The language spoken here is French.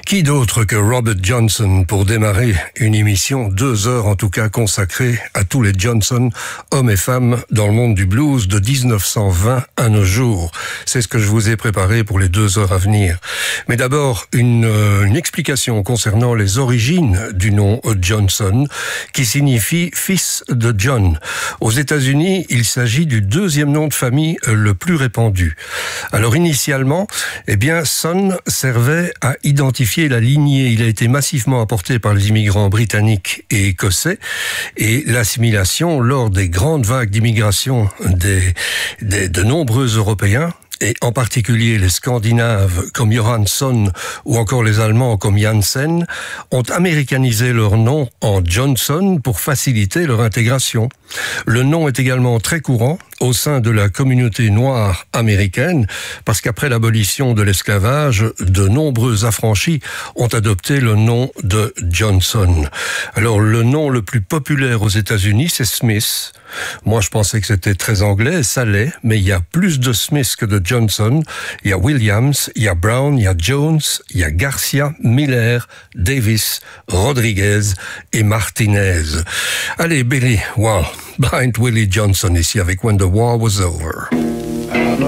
Qui d'autre que Robert Johnson pour démarrer une émission, 2 heures en tout cas, consacrée à tous les Johnson, hommes et femmes dans le monde du blues de 1920 à nos jours. C'est ce que je vous ai préparé pour les 2 heures à venir. Mais d'abord, une explication concernant les origines du nom Johnson, qui signifie fils de John. Aux États-Unis, il s'agit du 2e nom de famille le plus répandu. Alors initialement, Son servait à identifier la lignée. Il a été massivement apporté par les immigrants britanniques et écossais, et l'assimilation lors des grandes vagues d'immigration de nombreux Européens, et en particulier les Scandinaves comme Johansson ou encore les Allemands comme Janssen, ont américanisé leur nom en Johnson pour faciliter leur intégration. Le nom est également très courant au sein de la communauté noire américaine, parce qu'après l'abolition de l'esclavage, de nombreux affranchis ont adopté le nom de Johnson. Alors le nom le plus populaire aux États-Unis, c'est Smith. Moi, je pensais que c'était très anglais, ça l'est, mais il y a plus de Smith que de Johnson. Il y a Williams, il y a Brown, il y a Jones, il y a Garcia, Miller, Davis, Rodriguez et Martinez. Allez, Billy, wow, Blind Willie Johnson ici avec When the War Was Over.